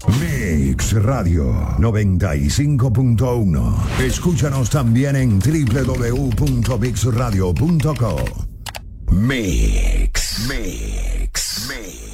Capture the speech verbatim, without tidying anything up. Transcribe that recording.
Mix Radio noventa y cinco punto uno. Escúchanos también en doble u doble u doble u punto mix radio punto com. Mix, Mix, Mix.